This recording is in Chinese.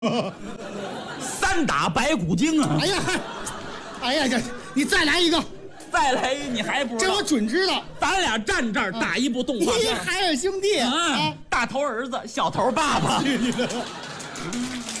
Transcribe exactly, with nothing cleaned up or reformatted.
三打白骨精啊！ 哎呀，哎呀，这你再来一个， 再来一你还不知道？ 这我准知道。 咱俩站这儿打一部动画片， 海尔兄弟啊，大头儿子，小头爸爸。